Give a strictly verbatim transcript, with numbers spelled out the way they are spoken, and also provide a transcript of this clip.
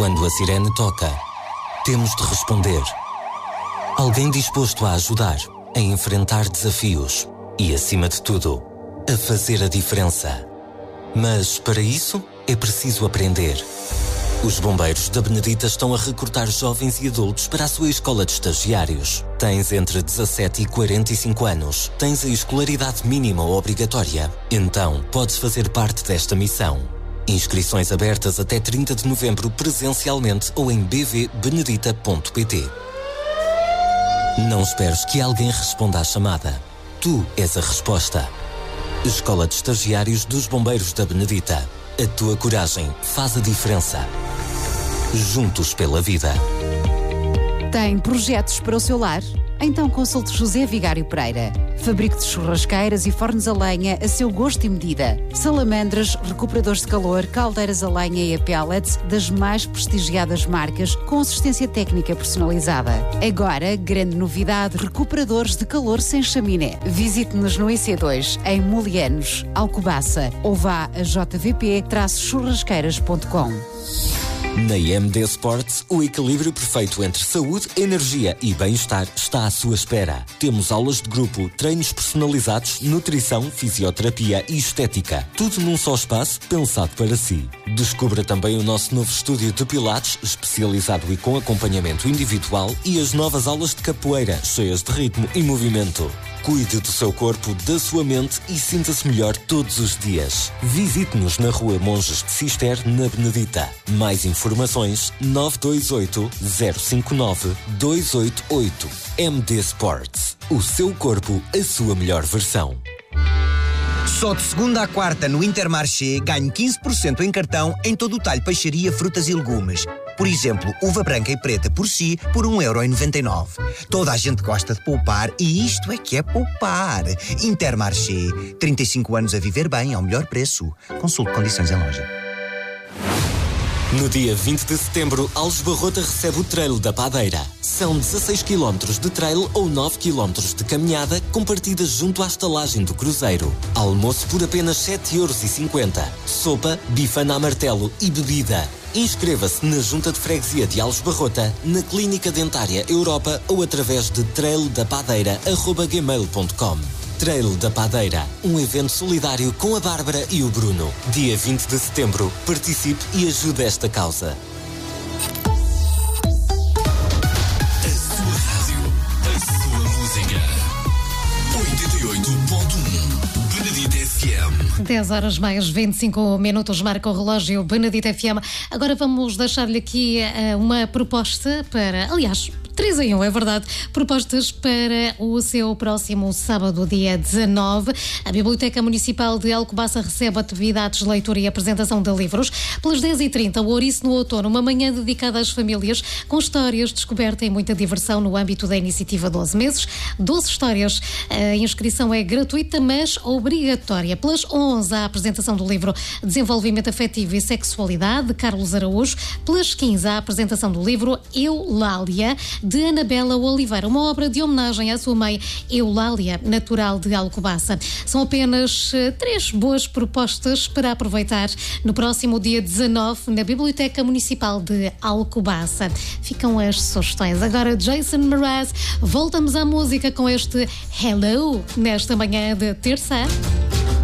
Quando a sirene toca, temos de responder. Alguém disposto a ajudar, a enfrentar desafios e, acima de tudo, a fazer a diferença. Mas, para isso, é preciso aprender. Os bombeiros da Benedita estão a recrutar jovens e adultos para a sua escola de estagiários. Tens entre dezassete e quarenta e cinco anos. Tens a escolaridade mínima ou obrigatória. Então, podes fazer parte desta missão. Inscrições abertas até trinta de novembro presencialmente ou em b v benedita ponto p t. Não esperes que alguém responda à chamada. Tu és a resposta. Escola de Estagiários dos Bombeiros da Benedita. A tua coragem faz a diferença. Juntos pela vida. Tem projetos para o seu lar? Então consulte José Vigário Pereira. Fabrico de churrasqueiras e fornos a lenha a seu gosto e medida. Salamandras, recuperadores de calor, caldeiras a lenha e a pellets das mais prestigiadas marcas com assistência técnica personalizada. Agora, grande novidade, recuperadores de calor sem chaminé. Visite-nos no I C dois, em Molianos, Alcobaça, ou vá a j v p churrasqueiras ponto com. Na I M D Sports, o equilíbrio perfeito entre saúde, energia e bem-estar está à sua espera. Temos aulas de grupo, treinos personalizados, nutrição, fisioterapia e estética. Tudo num só espaço, pensado para si. Descubra também o nosso novo estúdio de pilates, especializado e com acompanhamento individual, e as novas aulas de capoeira, cheias de ritmo e movimento. Cuide do seu corpo, da sua mente e sinta-se melhor todos os dias. Visite-nos na Rua Monges de Cister, na Benedita. Mais informações nove dois oito, zero cinco nove, dois oito oito. M D Sports. O seu corpo, a sua melhor versão. Só de segunda à quarta no Intermarché ganho quinze por cento em cartão em todo o talho peixaria, frutas e legumes. Por exemplo, uva branca e preta por si por um euro e noventa e nove. Toda a gente gosta de poupar e isto é que é poupar. Intermarché. trinta e cinco anos a viver bem ao melhor preço. Consulte condições em loja. No dia vinte de setembro, Alves Barrota recebe o Trail da Padeira. São dezasseis quilómetros de trail ou nove quilómetros de caminhada com partida junto à estalagem do cruzeiro. Almoço por apenas sete euros e cinquenta. Sopa, bifana a martelo e bebida. Inscreva-se na Junta de Freguesia de Alves Barrota, na Clínica Dentária Europa ou através de trail da padeira arroba gmail ponto com. Trail da Padeira, um evento solidário com a Bárbara e o Bruno. Dia vinte de setembro, participe e ajude esta causa. A sua rádio, a sua música. oitenta e oito ponto um, Benedita F M. dez horas mais vinte e cinco minutos, marca o relógio Benedita F M. Agora vamos deixar-lhe aqui uh, uma proposta para, aliás, três em um, é verdade. Propostas para o seu próximo sábado, dia dezanove. A Biblioteca Municipal de Alcobaça recebe atividades de leitura e apresentação de livros. Pelas dez e trinta, o Ouriço no Outono, uma manhã dedicada às famílias, com histórias, descoberta e muita diversão no âmbito da iniciativa doze meses. doze histórias. A inscrição é gratuita, mas obrigatória. Pelas onze, a apresentação do livro Desenvolvimento Afetivo e Sexualidade, de Carlos Araújo. Pelas quinze, a apresentação do livro Eulália, de Anabela Oliveira, uma obra de homenagem à sua mãe Eulália, natural de Alcobaça. São apenas uh, três boas propostas para aproveitar no próximo dia dezanove na Biblioteca Municipal de Alcobaça. Ficam as sugestões. Agora, Jason Mraz, voltamos à música com este Hello nesta manhã de terça.